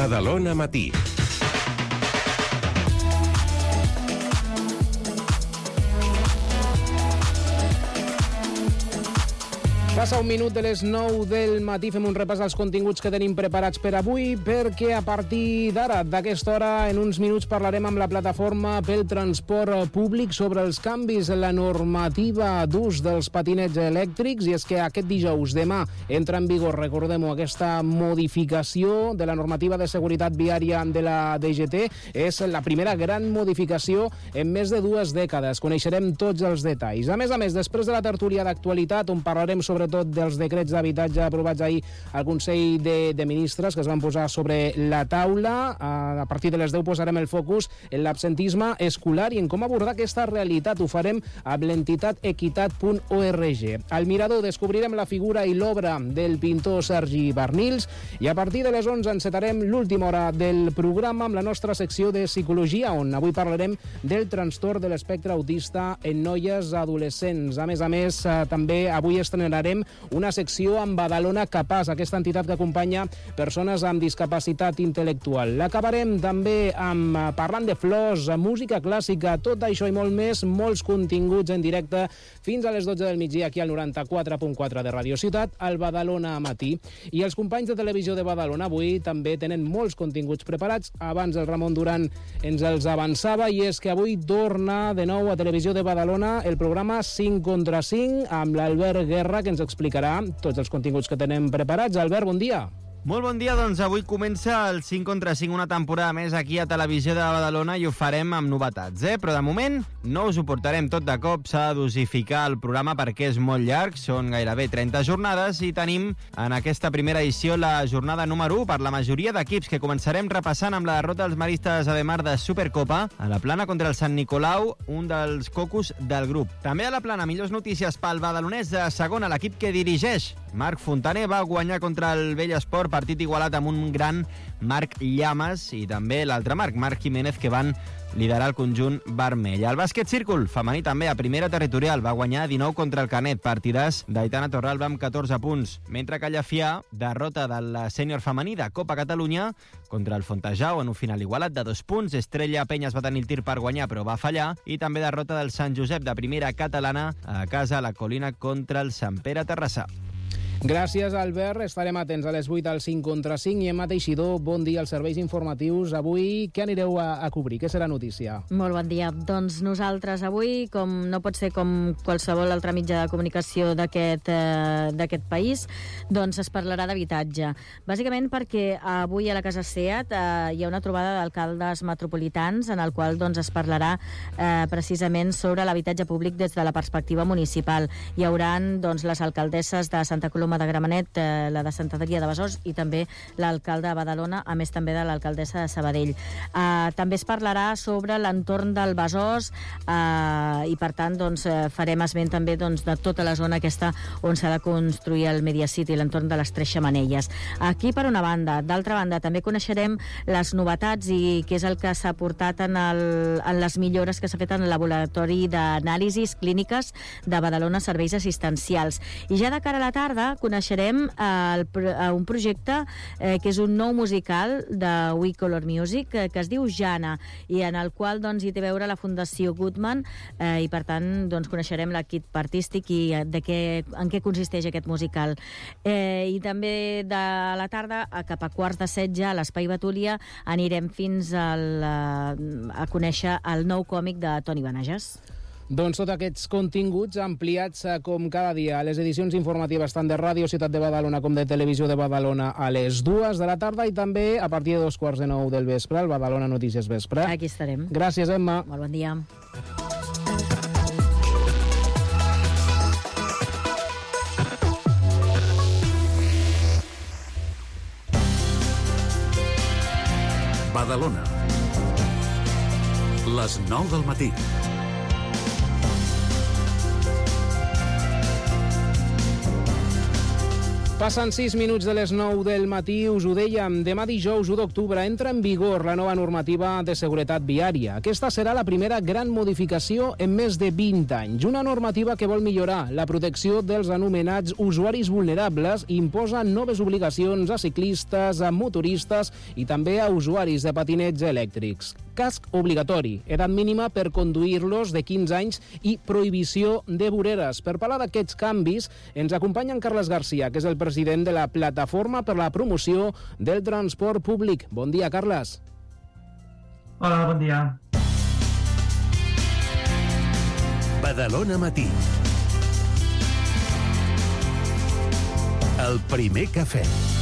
Badalona Matí. Passa un minut de les 9 del matí, fem un repàs als continguts que tenim preparats per avui, perquè a partir d'ara, d'aquesta hora, en uns minuts parlarem amb la plataforma pel transport públic sobre els canvis en la normativa d'ús dels patinets elèctrics, i és que aquest dijous, demà, entra en vigor, recordem-ho, aquesta modificació de la normativa de seguretat viària de la DGT. És la primera gran modificació en més de 2 dècades. Coneixerem tots els detalls. A més, després de la tertúlia d'actualitat, on parlarem sobretot dels decrets d'habitatge aprovats ahir al Consell de Ministres, que es van posar sobre la taula. A partir de les 10 posarem el focus en l'absentisme escolar i en com abordar aquesta realitat. Ho farem amb l'entitat equitat.org. Al Mirador descobrirem la figura i l'obra del pintor Sergi Barnils, i a partir de les 11 encetarem l'última hora del programa amb la nostra secció de psicologia, on avui parlarem del trastorn de l'espectre autista en noies adolescents. A més, també avui estrenarem una secció amb Badalona Capaç, aquesta entitat que acompanya persones amb discapacitat intel·lectual. L'acabarem també parlant de flors, música clàssica, tot això i molt més, molts continguts en directe fins a les 12 del migdia aquí al 94.4 de Radio Ciutat, al Badalona Matí. I els companys de Televisió de Badalona avui també tenen molts continguts preparats. Abans el Ramon Duran ens els avançava, i és que avui torna de nou a Televisió de Badalona el programa 5 contra 5 amb l'Albert Guerra, que ens explicarà tots els continguts que tenem preparats. Albert, bon dia. Molt bon dia, doncs avui comença el 5 contra 5, una temporada més aquí a Televisió de Badalona, i ho farem amb novetats, Però de moment no us ho portarem tot de cop, s'ha de dosificar el programa perquè és molt llarg, són gairebé 30 jornades, i tenim en aquesta primera edició la jornada número 1 per la majoria d'equips, que començarem repassant amb la derrota dels maristes Ademar de Supercopa a la Plana contra el Sant Nicolau, un dels cocos del grup. També a la Plana, millors notícies pel badalonès de segona, l'equip que dirigeix Marc Fontaner va guanyar contra el Vellesport, partit igualat amb un gran Marc Llamas i també l'altre Marc Jiménez, que van liderar el conjunt vermell. El bàsquet círcul femení també a primera territorial va guanyar 19 contra el Canet, partidàs d'Aitana Torralba amb 14 punts, mentre que Llafià, derrota de la sènior femení de Copa Catalunya contra el Fontejau en un final igualat de 2 punts. Estrella Penyes va tenir el tir per guanyar però va fallar, i també derrota del Sant Josep de primera catalana a casa a la Colina contra el Sant Pere Terrassa. Gràcies, Albert. Estarem atents a les 8 al 5 contra 5. I Emma Teixidor, bon dia als serveis informatius. Avui, què anireu a cobrir? Què serà notícia? Molt bon dia. Doncs nosaltres avui, com no pot ser com qualsevol altre mitjà de comunicació d'aquest país, doncs es parlarà d'habitatge. Bàsicament perquè avui a la Casa SEAT hi ha una trobada d'alcaldes metropolitans en el qual doncs, es parlarà precisament sobre l'habitatge públic des de la perspectiva municipal. Hi hauran doncs, les alcaldesses de Santa Coloma de Gramenet, la de Sant Adrià de Besòs, i també l'alcalde de Badalona, a més també de l'alcaldessa de Sabadell. També es parlarà sobre l'entorn del Besòs, i per tant doncs, farem esment també doncs, de tota la zona aquesta on s'ha de construir el Media City, l'entorn de les Tres Xemeneies. Aquí per una banda. D'altra banda, també coneixerem les novetats i què és el que s'ha portat en les millores que s'ha fet en el laboratori d'anàlisis clíniques de Badalona Serveis Assistencials. I ja de cara a la tarda coneixerem un projecte que és un nou musical de We Color Music, que es diu Jana, i en el qual doncs, hi té a veure la Fundació Goodman, i per tant doncs, coneixerem l'equip artístic i en què consisteix aquest musical. I també de la tarda, cap a 15:45, a l'Espai Betúlia, anirem fins a conèixer el nou còmic de Toni Benages. Doncs tots aquests continguts ampliats com cada dia a les edicions informatives tant de Ràdio Ciutat de Badalona com de Televisió de Badalona a les 2 de la tarda, i també a partir de 8:45 del vespre, al Badalona Notícies Vespre. Aquí estarem. Gràcies, Emma. Molt bon dia. Badalona. Les 9 del matí. Passen 6 minuts de les 9 del matí, us ho dèiem, demà dijous 1 d'octubre entra en vigor la nova normativa de seguretat viària. Aquesta serà la primera gran modificació en més de 20 anys. Una normativa que vol millorar la protecció dels anomenats usuaris vulnerables i imposa noves obligacions a ciclistes, a motoristes i també a usuaris de patinets elèctrics. Casc obligatori, edat mínima per conduir-los de 15 anys i prohibició de voreres. Per parlar d'aquests canvis, ens acompanya en Carles Garcia, que és el president de la Plataforma per la Promoció del Transport Públic. Bon dia, Carles. Hola, bon dia. Badalona Matí. El primer cafè.